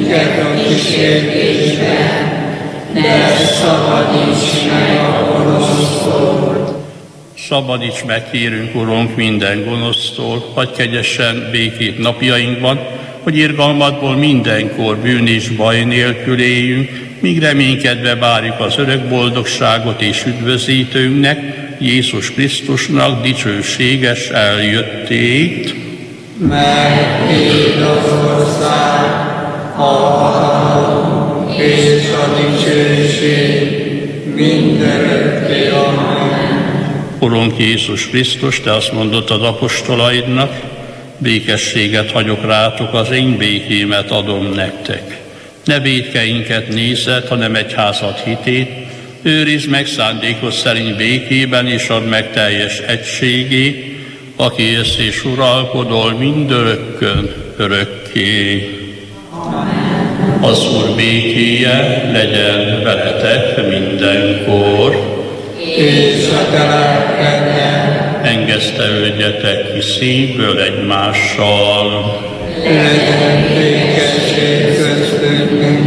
minket a kísértésbe, de szabadíts meg a gonosztól. Szabadíts meg, kérünk, Urunk, minden gonosztól, hadd kegyesen békét napjainkban, hogy irgalmadból mindenkor bűn és baj nélkül éljünk, míg reménykedve várjuk az örök boldogságot és üdvözítőnknek, Jézus Krisztusnak dicsőséges eljöttét. Mert Téd az ország, a hatalom és a dicsőség mindörökké. Amen. Urunk Jézus Krisztus, Te azt mondottad apostolaidnak, békességet hagyok rátok, az én békémet adom nektek. Ne vétkeinket nézed, hanem egyházad hitét, őrizd meg szándékod szerint békében, és add meg teljes egységét, aki élsz és uralkodol mindörökkön örökké. Amen. Az Úr békéje legyen veletek mindenkor. És a te lelkeddel. Engesztelődjetek ki szívből egymással. Legyen békesség köztünk